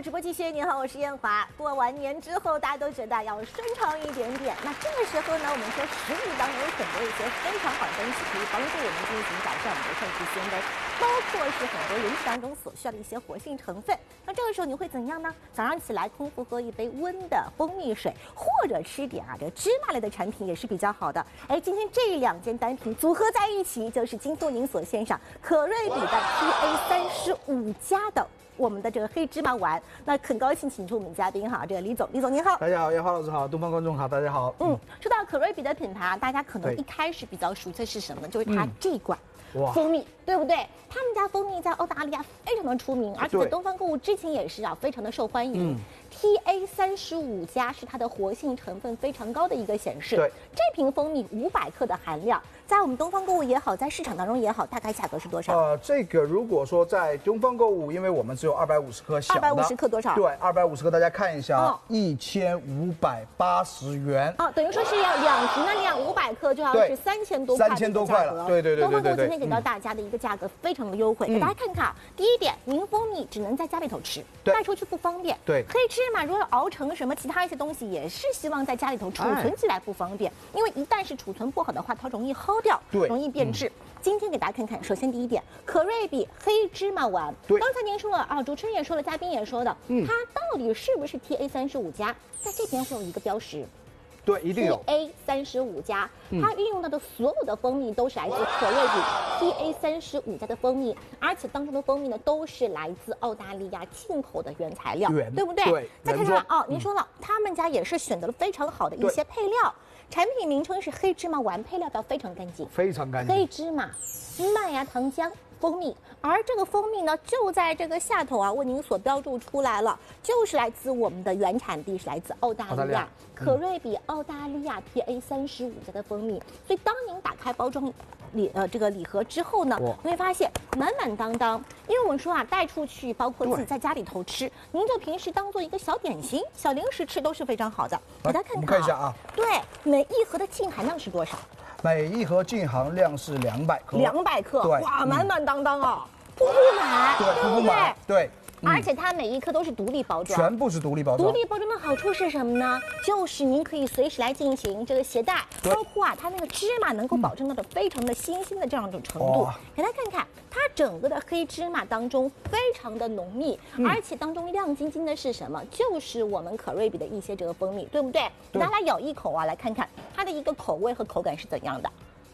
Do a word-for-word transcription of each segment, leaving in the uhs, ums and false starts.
直播继续，您好，我是燕华。过完年之后，大家都觉得要顺畅一点点。那这个时候呢，我们说食物当中有很多一些非常好的东西，可以帮助我们进行改善我们的膳食纤维，包括是很多人体当中所需要的一些活性成分。那这个时候你会怎样呢？早上起来空腹喝一杯温的蜂蜜水，或者吃点啊这个芝麻类的产品也是比较好的。哎，今天这两件单品组合在一起，就是今天您所献上可瑞比的 T A 三十五加的。我们的这个黑芝麻丸，那很高兴请出我们嘉宾哈，这个李总，李总您好， 大家好，燕华老师好，东方观众好，大家好。 嗯，说到可瑞比的品牌啊，大家可能一开始比较熟悉的是什么呢？就是它这款蜂蜜，对不对？他们家蜂蜜在澳大利亚非常的出名，而且在东方购物之前也是啊，非常的受欢迎。嗯 T A 三十五加是它的活性成分非常高的一个显示。 对， 这瓶蜂蜜五百克的含量，在我们东方购物也好，在市场当中也好，大概价格是多少？ 呃，这个如果说在东方购物，因为我们只有二百五十克小的， 二百五十克多少？ 对，二百五十克，大家看一下，一千五百八十元。 哦，等于说是要两瓶的量，五百克就要是三千多块， 三千多块了。对对对对对。 东方购物今天给到大家的一个价格非常的优惠，给大家看看啊。第一点，您蜂蜜只能在家里头吃，带出去不方便。 对， 黑芝麻如果熬成什么其他一些东西，也是希望在家里头储存起来不方便，因为一旦是储存不好的话，它容易耗掉， 对， 容易变质。嗯、今天给大家看看，首先第一点，可瑞比黑芝麻丸。 对， 刚才您说了啊，主持人也说了，嘉宾也说的，嗯，它到底是不是 T A 三十五加？在这边会有一个标识。 对，一定有 T A 三十五加，它运用到的所有的蜂蜜都是来自可瑞比 T A 三十五加的蜂蜜，而且当中的蜂蜜呢都是来自澳大利亚进口的原材料，对不对？ 对。 再看看哦，您说了，他们家也是选择了非常好的一些配料，产品名称是黑芝麻丸，配料表非常干净， 非常干净， 黑芝麻、麦芽糖浆。蜂蜜，而这个蜂蜜呢，就在这个下头啊，为您所标注出来了，就是来自我们的原产地是来自澳大利亚，可瑞比澳大利亚 T A 三十五加的蜂蜜。所以当您打开包装礼呃这个礼盒之后呢，你会发现满满当当。因为我们说啊，带出去，包括自己在家里头吃，您就平时当做一个小点心、小零食吃都是非常好的。给大家看看、啊， 我们看一下啊， 对，每一盒的净含量是多少？ 每一盒净含量是两百克， 两百克， 对， 哇，满满当当啊，铺铺满， 对，铺铺满，对。 而且它每一颗都是独立包装， 全部是独立包装。 独立包装的好处是什么呢？就是您可以随时来进行这个携带，包括啊，它那个芝麻能够保证到的非常的新鲜的这样一种程度。给大家看看，它整个的黑芝麻当中非常的浓密，嗯、而且当中亮晶晶的是什么？就是我们可瑞比的一些这个蜂蜜，对不对？给大家来咬一口啊，来看看它的一个口味和口感是怎样的。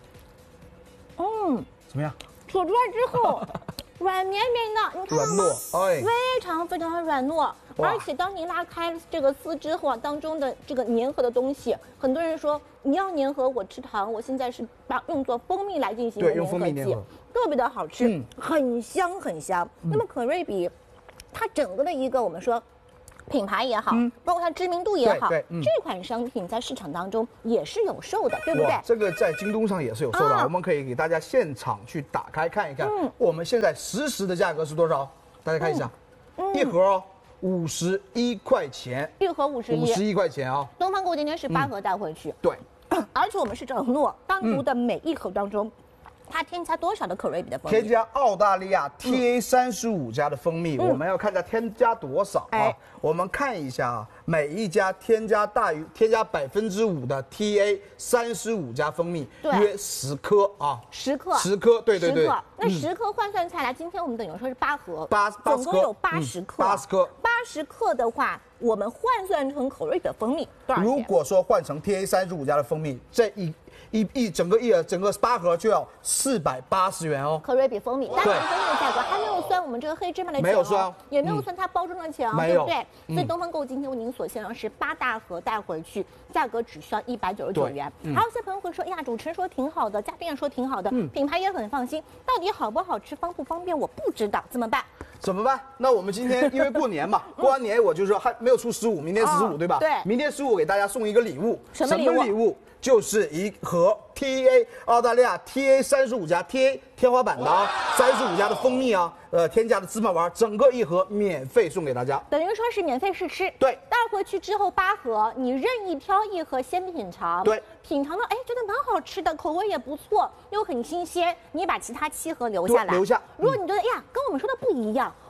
嗯， 怎么样？ 吐出来之后。软绵绵的，你看到吗？哎，非常非常的软糯，而且当您拉开这个丝之后啊，当中的这个粘合的东西，很多人说你要粘合，我吃糖，我现在是把用作蜂蜜来进行对，用蜂蜜粘合， 特别的好吃，嗯、很香很香。嗯、那么可瑞比，它整个的一个我们说。品牌也好，嗯、包括它知名度也好，嗯、这款商品在市场当中也是有售的，对不对？ 这个在京东上也是有售的，啊、我们可以给大家现场去打开看一看。嗯、我们现在实时的价格是多少？大家看一下，嗯、一盒哦，五十一块钱， 一盒五十一， 五十一块钱啊、哦。 东方购物今天是八盒带回去， 嗯、对， 而且我们是承诺单独的每一盒当中。嗯它添加多少的可瑞比的蜂蜜？ 添加澳大利亚 T A 三十五加的蜂蜜，嗯、我们要看一下添加多少啊？哎、我们看一下啊，每一家添加大于添加百分之五的 T A 三十五加蜂蜜，约十颗啊， 十克， 十颗，对对对。 那十颗换算下来，今天我们等于说是八盒， 八总共有八十克， 八十颗， 八十克的话，我们换算成可瑞比的蜂蜜多少钱？ 如果说换成 T A 三十五加的蜂蜜，这一。一一整个一整个八盒就要四百八十元哦。 可瑞比蜂蜜单瓶蜂蜜的价格还没有算我们这个黑芝麻的钱， 没有算， 也没有算它包装的钱，对不对？所以东方购物今天为您所献上是八大盒带回去，价格只需要一百九十九元。还有些朋友会说，哎呀，主持人说挺好的，嘉宾也说挺好的，品牌也很放心，到底好不好吃，方不方便，我不知道，怎么办？ 怎么办？那我们今天因为过年嘛，过完年我就说还没有出十五，明天十五对吧？ 对， 明天十五给大家送一个礼物， 什么礼物？ 什么礼物？就是一盒 T A 澳大利亚 T A 三十五加 T A 天花板的啊，三十五加的蜂蜜啊，呃，添加的芝麻丸，整个一盒免费送给大家， 等于说是免费试吃。 对， 带回去之后八盒，你任意挑一盒先品尝。 对， 品尝了，哎，觉得蛮好吃的，口味也不错，又很新鲜，你把其他七盒留下来。 留下。 如果你觉得，哎呀，跟我们说的不一样。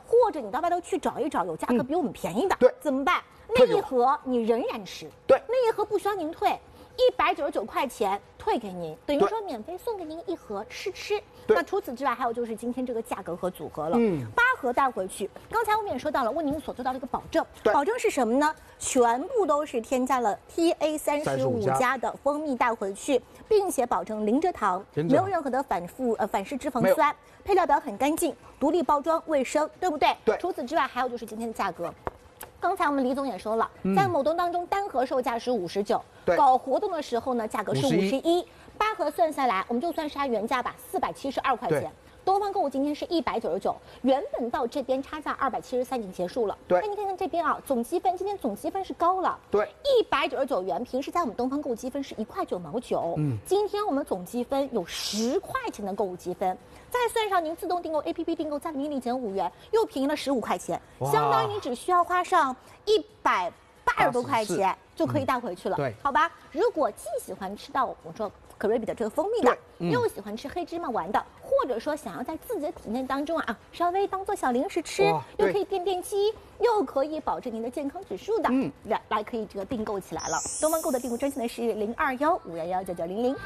或者你到外头去找一找有价格比我们便宜的， 对， 怎么办？那一盒你仍然吃， 对， 那一盒不需要您退，一百九十九块钱退给您，等于说免费送给您一盒试吃。那除此之外，还有就是今天这个价格和组合了，嗯，八盒带回去。刚才我们也说到了，为您所做到的一个保证，保证是什么呢？全部都是添加了 T A 三十五加的蜂蜜带回去，并且保证零蔗糖，没有任何的反复呃反式脂肪酸，配料表很干净，独立包装卫生，对不对？ 对。 除此之外，还有就是今天的价格。刚才我们李总也说了，在某东当中单盒售价是五十九，搞活动的时候呢，价格是五十一，八盒算下来，我们就算是它原价吧，四百七十二块钱。东方购物今天是一百九十九，原本到这边差价二百七十三已经结束了。 对， 那你看看这边啊，总积分今天总积分是高了。 对， 一百九十九元，平时在我们东方购物积分是一块九毛九。嗯，今天我们总积分有十块钱的购物积分，再算上您自动订购 A P P 订购，再给您立减五元，又便宜了十五块钱，相当于你只需要花上一百八十多块钱就可以带回去了。 对， 好吧。如果既喜欢吃到我说可瑞比的这个蜂蜜的，嗯、又喜欢吃黑芝麻丸的，或者说想要在自己的体内当中啊，稍微当做小零食吃，又可以垫垫饥，又可以保证您的健康指数的，嗯，来来可以这个订购起来了。东方购的订购专线呢是零二幺五幺幺九九零零。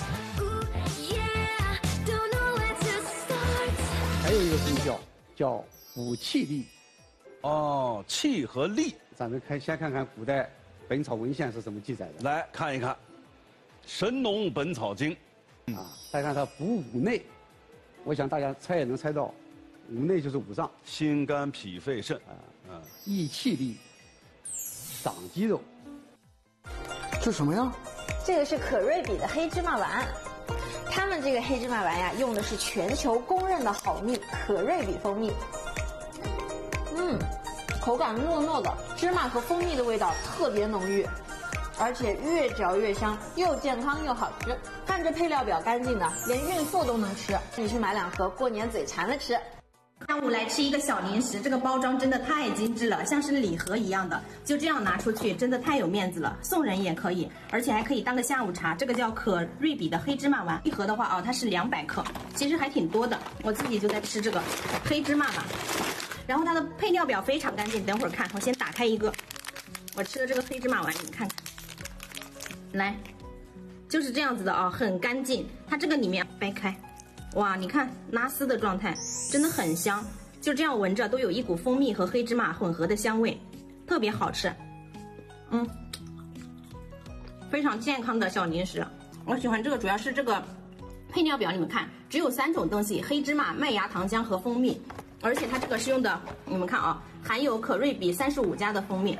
还有一个功效叫补气力。 哦，气和力。 咱们看先看看古代《本草文献》是怎么记载的。 来看一看，《神农本草经》 啊，再看它补五内，我想大家猜也能猜到，五内就是五脏， 心肝脾肺肾啊， 嗯，益气力，长肌肉。 这什么呀？ 这个是可瑞比的黑芝麻丸。他们这个黑芝麻丸呀，用的是全球公认的好蜜可瑞比蜂蜜。嗯，口感糯糯的，芝麻和蜂蜜的味道特别浓郁，而且越嚼越香，又健康又好吃。看这配料表干净的，连孕妇都能吃。你去买两盒，过年嘴馋了吃。 下午来吃一个小零食，这个包装真的太精致了，像是礼盒一样的，就这样拿出去，真的太有面子了。送人也可以，而且还可以当个下午茶。这个叫可瑞比的黑芝麻丸，一盒的话啊，它是两百克，其实还挺多的。我自己就在吃这个黑芝麻嘛，然后它的配料表非常干净，等会儿看，我先打开一个，我吃的这个黑芝麻丸，你们看看，来，就是这样子的啊，很干净。它这个里面掰开。哇，你看拉丝的状态真的很香，就这样闻着都有一股蜂蜜和黑芝麻混合的香味，特别好吃。嗯，非常健康的小零食，我喜欢这个，主要是这个配料表，你们看只有三种东西：黑芝麻、麦芽糖浆和蜂蜜，而且它这个是用的，你们看啊，含有可瑞比三十五加的蜂蜜。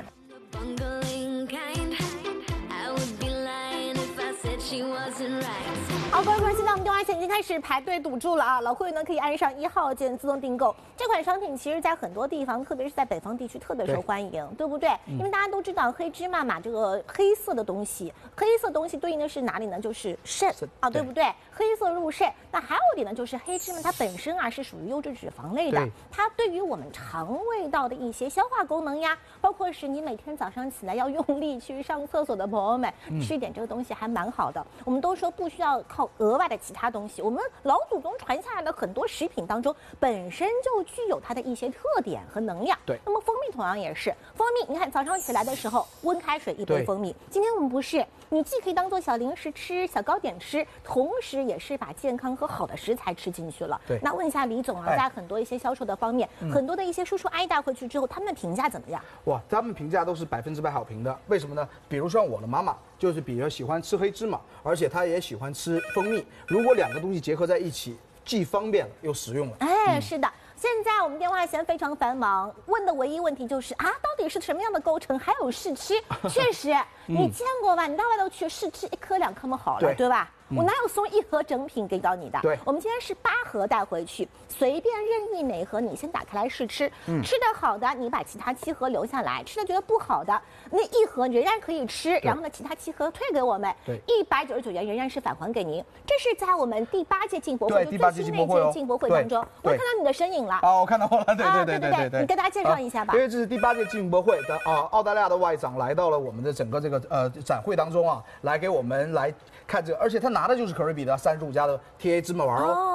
好，各位朋友，现在我们电话线已经开始排队堵住了啊！老会员呢可以按上一号键自动订购。这款商品其实在很多地方，特别是在北方地区特别受欢迎， 对, 对不对？嗯、因为大家都知道黑芝麻嘛，这个黑色的东西，黑色东西对应的是哪里呢？就是肾啊，对不对？黑色入肾。那还有一点呢，就是黑芝麻它本身啊是属于优质脂肪类的，它对于我们肠胃道的一些消化功能呀，包括是你每天早上起来要用力去上厕所的朋友们，嗯、吃一点这个东西还蛮好的。我们都说不需要靠额外的其他东西，我们老祖宗传下来的很多食品当中，本身就具有它的一些特点和能量。 对， 那么蜂蜜同样也是，蜂蜜你看早上起来的时候，温开水一杯蜂蜜。今天我们不是，你既可以当做小零食吃、小糕点吃，同时也是把健康和好的食材吃进去了。 对， 那问一下李总啊，在很多一些销售的方面，哎、很多的一些叔叔阿姨带回去之后，他们的评价怎么样？ 哇，他们评价都是百分之百好评的。为什么呢？比如说我的妈妈。就是比较喜欢吃黑芝麻，而且她也喜欢吃蜂蜜。如果两个东西结合在一起，既方便了又实用了。 哎，嗯、是的。现在我们电话线非常繁忙，问的唯一问题就是啊，到底是什么样的构成？还有试吃，确实，嗯、你见过吧？你到外头去试吃一颗两颗嘛好了，对, 对吧？嗯、我哪有送一盒整品给到你的？ 对， 我们今天是八盒带回去，随便任意哪盒你先打开来试吃，嗯、吃的好的你把其他七盒留下来，吃的觉得不好的那一盒仍然可以吃，然后呢其他七盒退给我们， 对， 一百九十九元仍然是返还给您。这是在我们第八届进博会， 对，第八届进博会哦， 进博会当中，我看到你的身影了。 哦，我看到了，对对对对对对，你跟大家介绍一下吧。 因为这是第八届进博会的啊，澳大利亚的外长来到了我们的整个这个呃展会当中啊，来给我们来看这个，而且他拿的就是可瑞比的三十五加的 T A 芝麻丸哦， 哦，也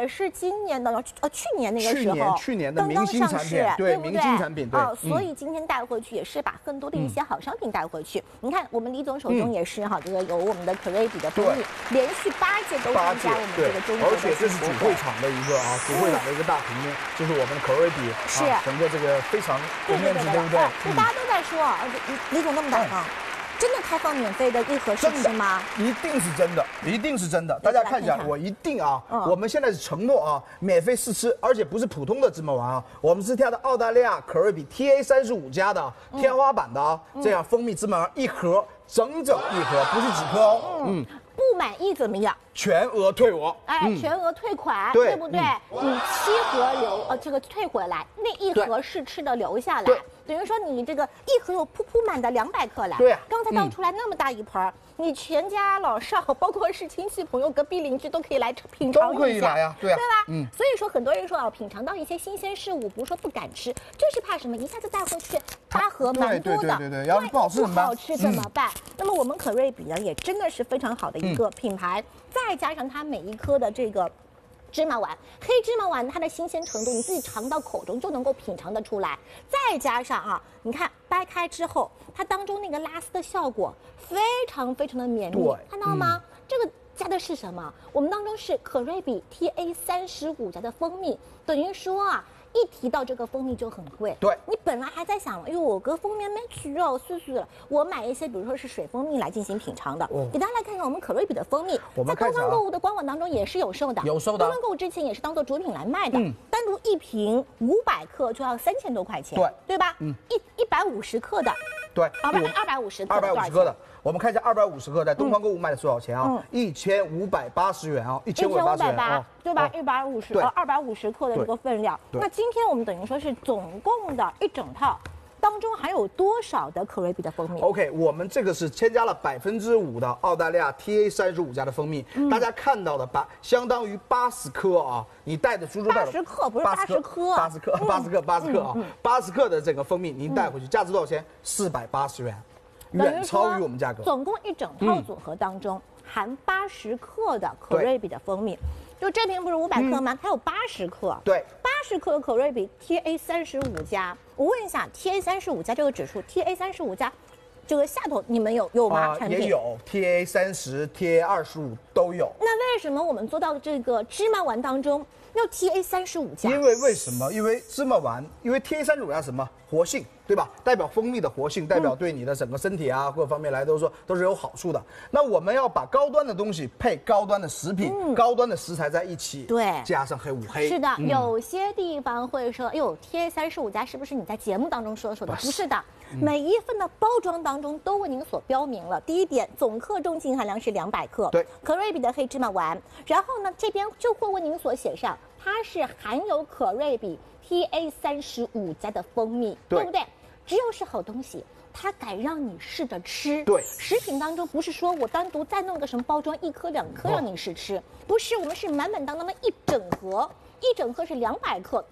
是今年的呃去年那个去时候， 年去年的刚刚明星上市产品，对不对？ 明星产品，对哦，所嗯以今天带回去也是把更多的一些好商品带回去。你看，我们李总手中也是哈，这个有我们的可瑞比的蜂蜜，连续八届都八届参加我们这对个中，国的而且这是主新国会场的一个啊，主会场的一个大屏幕，就是我们的可瑞比， 是啊整个这个非常有面子，对不对哎？就大家都在说啊，李李总那么大方。真的开放免费的一盒试吃吗？ 一定是真的，一定是真的。大家看一下，我一定啊，我们现在是承诺啊，免费试吃，而且不是普通的芝麻丸啊，我们是挑的澳大利亚可瑞比 T A 三十五加的天花板的啊，这样蜂蜜芝麻丸一盒，整整一盒，不是几颗哦。嗯， 不满意怎么样？ 全额退我。 哎，全额退款， 对对不对？你七盒留呃这个退回来，那一盒试吃的留下来。 对。 等于说你这个一盒有铺铺满的两百克来， 对啊刚才倒出来那么大一盆儿，你全家老少，包括是亲戚朋友、隔壁邻居都可以来品尝一下， 都可以来啊对啊对吧？ 嗯所以说很多人说啊，品尝到一些新鲜事物，不是说不敢吃，就是怕什么，一下子带回去八盒蛮多的， 对对对对对要是不好吃怎么办不好吃怎么办？那么我们可瑞比呢，也真的是非常好的一个品牌，再加上它每一颗的这个。芝麻丸，黑芝麻丸它的新鲜程度，你自己尝到口中就能够品尝得出来。再加上啊，你看掰开之后，它当中那个拉丝的效果非常非常的绵密，看到吗？嗯、这个加的是什么？我们当中是可瑞比 T A 三十五加的蜂蜜，等于说啊。一提到这个蜂蜜就很贵， 对你本来还在想，哎呦，我隔蜂蜜没取哦，碎碎了，我买一些，比如说是水蜂蜜来进行品尝的。哦、给大家来看看我们可瑞比的蜂蜜，在东方购物的官网当中也是有售的， 有售的。 东方购物之前也是当做主品来卖的，嗯、单独一瓶五百克就要三千多块钱， 对对吧？嗯，一一百五十克的， 对， 二百二百五十克， 二百五十克的。我们看一下二百五十克在东方购物卖的多少钱啊？一千五百八十元啊，一千五百八十元啊， 对吧？一百五十呃二百五十克的这个分量。那今天我们等于说是总共的一整套当中含有多少的可瑞比的蜂蜜 ？OK， 我们这个是添加了百分之五的澳大利亚 T A 三十五加的蜂蜜，嗯、大家看到的八相当于八十克啊，你带着猪猪带八十克不是八十克， 八十克八十克八十克啊，八十克的这个蜂蜜您带回去，价值多少钱？四百八十元。远超于我们价格。 总共一整套组合当中、嗯、含八十克的可瑞比的蜂蜜，就这瓶不是五百克吗？嗯、它有八十克。 对， 八十克的可瑞比 T A 三十五加。我问一下 ，T A 三十五加这个指数 ，T A 三十五加这个下头你们有有吗？ 呃、 产品也有 T A 三十、T A 二十五都有。 那为什么我们做到的这个芝麻丸当中要 T A 三十五加？ 因为为什么？因为芝麻丸，因为 T A 三十五加什么活性？对吧？代表蜂蜜的活性，代表对你的整个身体啊、嗯、各方面来都说都是有好处的。那我们要把高端的东西配高端的食品、嗯、高端的食材在一起， 对， 加上黑五黑。 是的，嗯、有些地方会说，哎呦 ，T A 三十五加是不是你在节目当中说说的？不是的，嗯、每一份的包装当中都为您所标明了。第一点，总克重净含量是两百克， 对， 可瑞比的黑芝麻丸。然后呢，这边就会为您所写上，它是含有可瑞比 T A 三十五加的蜂蜜， 对, 对不对？只有是好东西，它敢让你试着吃。 对， 食品当中不是说我单独再弄个什么包装一颗两颗让你试吃，不是，我们是满满当当的一整盒，一整盒是两百克。